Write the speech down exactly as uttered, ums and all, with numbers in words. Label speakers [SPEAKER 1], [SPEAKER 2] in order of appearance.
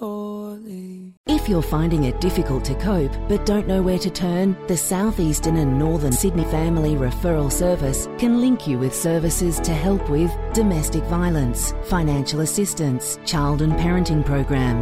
[SPEAKER 1] poorly.
[SPEAKER 2] If you're finding it difficult to cope but don't know where to turn, the South Eastern and Northern Sydney Family Referral Service can link you with services to help with domestic violence, financial assistance, child and parenting programs,